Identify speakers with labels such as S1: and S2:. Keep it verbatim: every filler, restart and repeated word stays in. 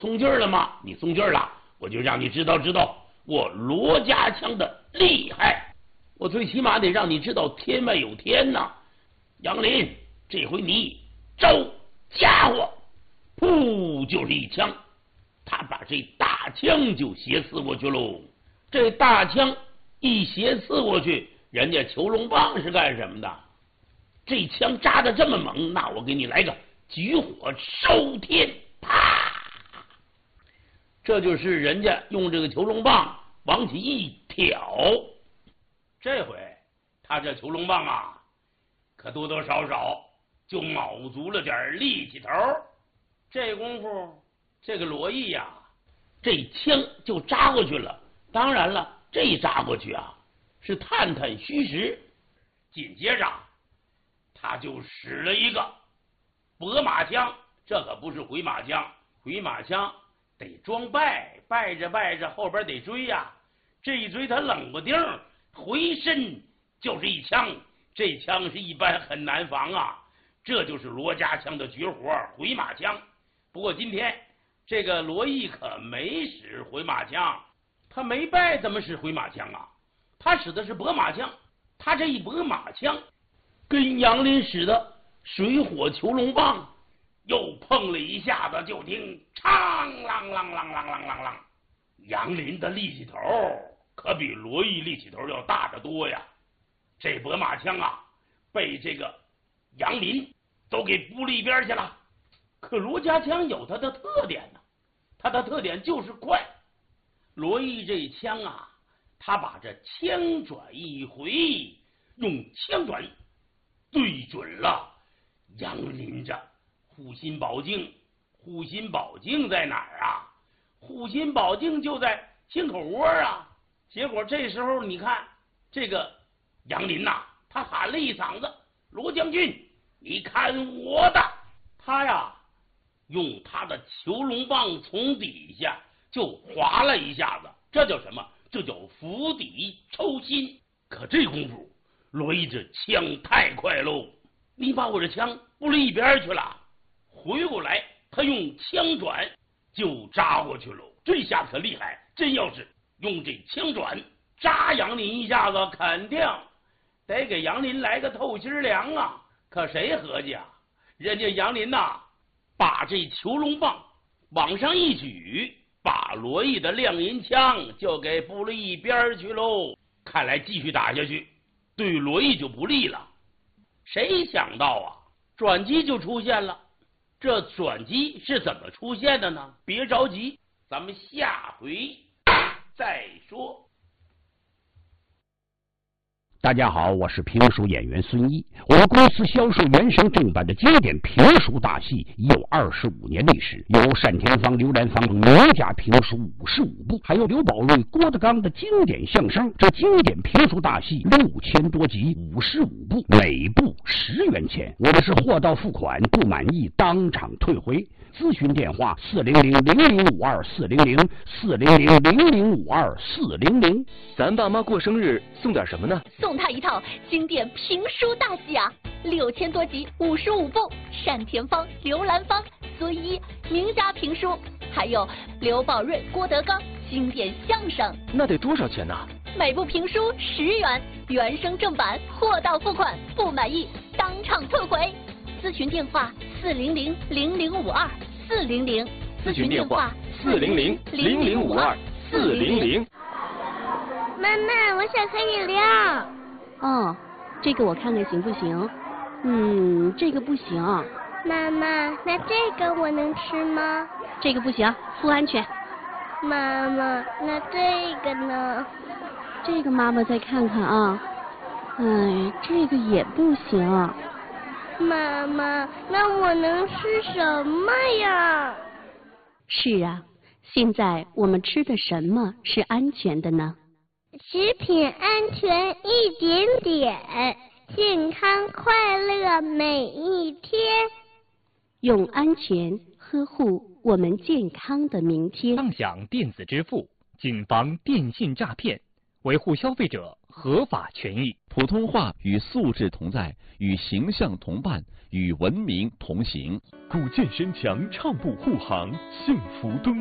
S1: 松劲儿了吗？你松劲儿了，我就让你知道知道我罗家枪的厉害。我最起码得让你知道天外有天呐！杨林，这回你招家伙！噗，就是一枪，他把这大枪就斜刺过去喽。这大枪一斜刺过去，人家虬龙棒是干什么的？这枪扎的这么猛，那我给你来个举火烧天，啪！这就是人家用这个虬龙棒往起一挑。这回他这虬龙棒啊，可多多少少就卯足了点力气头。这功夫，这个罗毅呀、啊，这枪就扎过去了。当然了，这扎过去啊，是探探虚实。紧接着，他就使了一个拨马枪，这可不是回马枪，回马枪得装败，败着败着后边得追呀、啊。这一追他冷不丁回身就是一枪，这枪是一般很难防啊。这就是罗家枪的绝活，回马枪。不过今天这个罗毅可没使回马枪，他没败怎么使回马枪啊？他使的是拨马枪，他这一拨马枪跟杨林使的水火虬龙棒又碰了一下子，就听嘡啷啷啷啷啷啷啷，杨林的力气头可比罗毅力气头要大得多呀。这拨马枪啊，被这个杨林都给扑了一边去了。可罗家枪有它的特点呢，它的特点就是快。罗毅这枪啊，他把这枪转一回，用枪转对准了杨林这护心宝镜。护心宝镜在哪儿啊？护心宝镜就在心口窝啊。结果这时候你看这个杨林呐、啊，他喊了一嗓子：“罗将军，你看我的！”他呀，用他的虬龙棒从底下就划了一下子，这叫什么？这叫釜底抽薪。可这功夫，罗毅这枪太快喽！你把我这枪拨了一边去了，回过来他用枪转就扎过去喽。这下可厉害，真要是用这枪转扎杨林一下子，肯定得给杨林来个透心凉啊！可谁合计啊？人家杨林呐、啊，把这虬龙棒往上一举，把罗毅的亮银枪就给拨了一边去喽。看来继续打下去对罗毅就不利了。谁想到啊，转机就出现了。这转机是怎么出现的呢？别着急，咱们下回再说。
S2: 大家好，我是评书演员孙一。我们公司销售原声正版的经典评书大戏已有二十五年历史，有单田芳、刘兰芳名家评书五十五部，还有刘宝瑞、郭德纲的经典相声。这经典评书大戏六千多集，五十五部，每部十元钱。我们是货到付款，不满意当场退回。咨询电话：四零零零零五二四零零四零零零零五二四零零。
S3: 咱爸妈过生日送点什么呢？
S4: 送他一套经典评书大戏啊，六千多集，五十五部，单田芳、刘兰芳、孙一名家评书，还有刘宝瑞、郭德纲经典相声。
S3: 那得多少钱呢？
S4: 每部评书十元，原声正版，货到付款，不满意当场退回。咨询电话：四零零零零五二四零零。
S3: 咨询电话：四零零零零五二四零零。
S5: 妈妈，我想喝饮料。
S6: 哦，这个我看看行不行？嗯，这个不行。
S5: 妈妈，那这个我能吃吗？
S6: 这个不行，不安全。
S5: 妈妈，那这个呢？
S6: 这个妈妈再看看啊。哎，这个也不行。
S5: 妈妈，那我能吃什么呀？
S6: 是啊，现在我们吃的什么是安全的呢？
S5: 食品安全一点点，健康快乐每一天。
S6: 用安全呵护我们健康的明天。
S7: 畅享电子支付，谨防电信诈骗，维护消费者合法权益。
S8: 普通话与素质同在，与形象同伴，与文明同行。
S9: 古建身强，畅步护航，幸福敦。